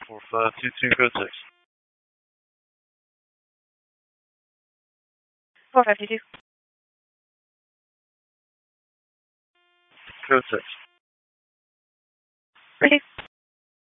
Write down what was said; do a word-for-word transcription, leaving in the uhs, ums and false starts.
four five two two, code six. four five two two. Code six. Ready.